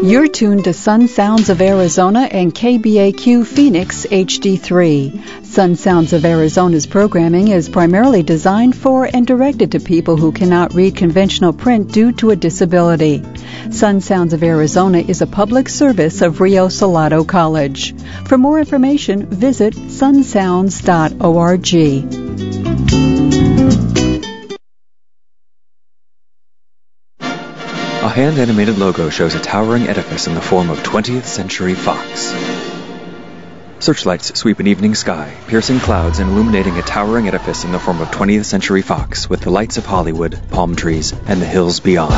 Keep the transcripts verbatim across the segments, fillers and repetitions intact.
You're tuned to Sun Sounds of Arizona and K B A Q Phoenix H D three. Sun Sounds of Arizona's programming is primarily designed for and directed to people who cannot read conventional print due to a disability. Sun Sounds of Arizona is a public service of Rio Salado College. For more information, visit sun sounds dot org. A hand-animated logo shows a towering edifice in the form of twentieth century Fox. Searchlights sweep an evening sky, piercing clouds and illuminating a towering edifice in the form of twentieth century Fox with the lights of Hollywood, palm trees, and the hills beyond.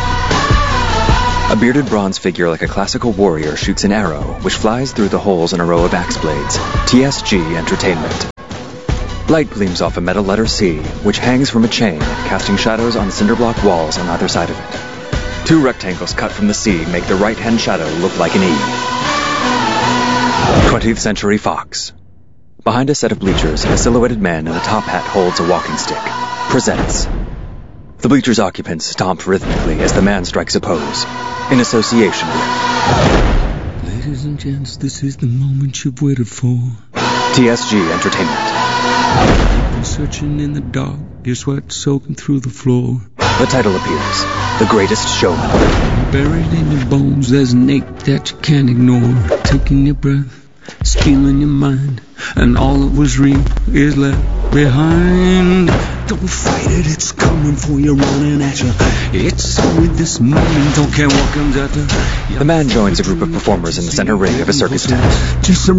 A bearded bronze figure like a classical warrior shoots an arrow, which flies through the holes in a row of axe blades. T S G Entertainment. Light gleams off a metal letter C, which hangs from a chain, casting shadows on cinderblock walls on either side of it. Two rectangles cut from the C make the right-hand shadow look like an E. twentieth century Fox. Behind a set of bleachers, a silhouetted man in a top hat holds a walking stick. Presents. The bleachers' occupants stomp rhythmically as the man strikes a pose. In association with... Ladies and gents, this is the moment you've waited for. T S G Entertainment. You've been searching in the dark, your sweat soaking through the floor. The title appears. The Greatest Showman. Buried in your bones, there's an ache that you can't ignore. Taking your breath, stealing your mind, and all that was real is left behind. Don't fight it, it's coming for you, running at you. It's only this moment, don't care what comes after. The man joins a group of performers in the center ring of a circus tent. Just a